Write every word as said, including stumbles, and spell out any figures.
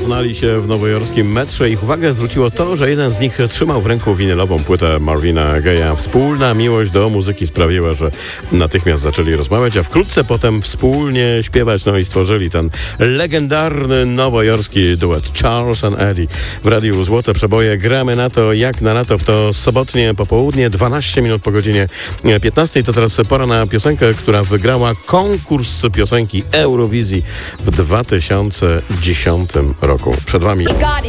Poznali się w nowojorskim metrze. Ich uwagę zwróciło to, że jeden z nich trzymał w ręku winylową płytę Marvina Gaye'a. Wspólna miłość do muzyki sprawiła, że natychmiast zaczęli rozmawiać, a wkrótce potem wspólnie śpiewać. No i stworzyli ten legendarny nowojorski duet Charles and Eddie. W Radiu Złote Przeboje gramy na to jak na lato w to sobotnie popołudnie, dwanaście minut po godzinie piętnastej. To teraz pora na piosenkę, która wygrała konkurs piosenki Eurowizji w dwa tysiące dziesiątym roku. Przed wami